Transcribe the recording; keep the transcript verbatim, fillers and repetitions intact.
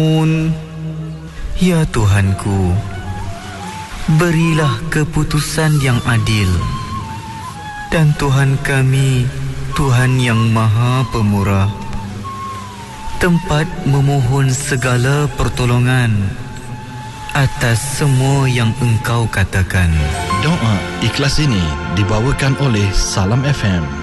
Ya Tuhanku, berilah keputusan yang adil. Dan Tuhan kami, Tuhan yang Maha Pemurah, tempat memohon segala pertolongan atas semua yang Engkau katakan. Doa ikhlas ini dibawakan oleh Salam F M.